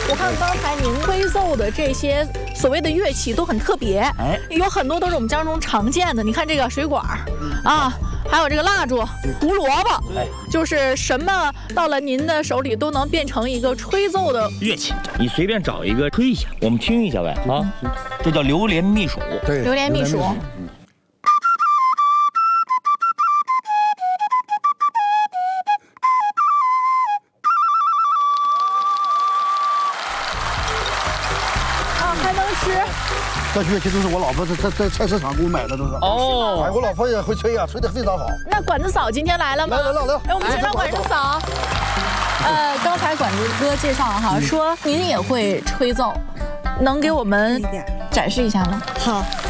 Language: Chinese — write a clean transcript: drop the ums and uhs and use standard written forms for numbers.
我看刚才您吹奏的这些所谓的乐器都很特别，有很多都是我们江中常见的。你看这个水管啊，还有这个蜡烛、胡萝卜，就是什么到了您的手里都能变成一个吹奏的乐器。你随便找一个吹一下，我们听一下呗啊，这叫榴莲蜜鼠。 对， 榴莲蜜鼠。还能吃？ 这乐器都是我老婆在菜市场给我买的，都是。 哦， 哎，我老婆也会吹呀，吹得非常好。 那管子嫂今天来了吗？ 来。 哎，我们请到管子嫂。刚才管子哥介绍哈，说您也会吹奏，能给我们展示一下吗？ 好，